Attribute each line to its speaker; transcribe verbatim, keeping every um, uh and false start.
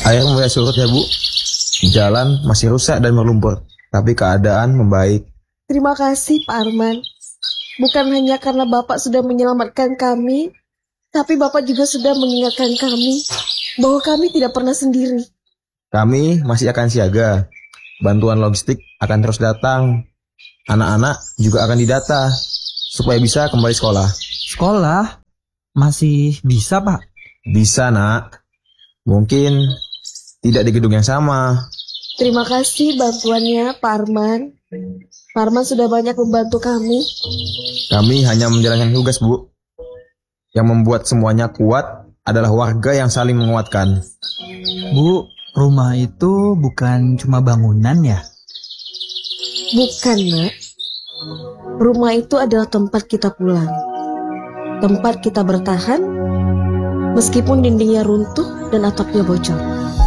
Speaker 1: Air mulai surut ya, Bu. Jalan masih rusak dan berlumpur, tapi keadaan membaik.
Speaker 2: Terima kasih Pak Arman. Bukan hanya karena Bapak sudah menyelamatkan kami, tapi Bapak juga sudah mengingatkan kami bahwa kami tidak pernah sendiri.
Speaker 1: Kami masih akan siaga. Bantuan logistik akan terus datang. Anak-anak juga akan didata supaya bisa kembali sekolah.
Speaker 3: Sekolah? Masih bisa, Pak?
Speaker 1: Bisa, Nak. Mungkin tidak di gedung yang sama.
Speaker 2: Terima kasih bantuannya Pak Arman. Pak Arman sudah banyak membantu kami.
Speaker 1: Kami hanya menjalankan tugas, Bu. Yang membuat semuanya kuat adalah warga yang saling menguatkan.
Speaker 3: Bu, rumah itu bukan cuma bangunan ya?
Speaker 2: Bukan, Nak. Rumah itu adalah tempat kita pulang. Tempat kita bertahan, meskipun dindingnya runtuh dan atapnya bocor.